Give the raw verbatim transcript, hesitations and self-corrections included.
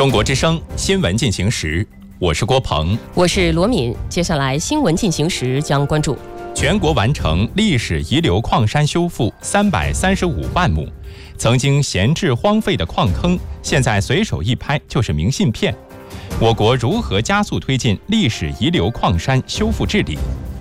中国之声新闻进行时，我是郭鹏， 我是罗敏。接下来新闻进行时将关注： 全国完成历史遗留矿山修复三百三十五万亩，曾经闲置荒废的矿坑，现在随手一拍就是明信片。我国如何加速推进历史遗留矿山修复治理？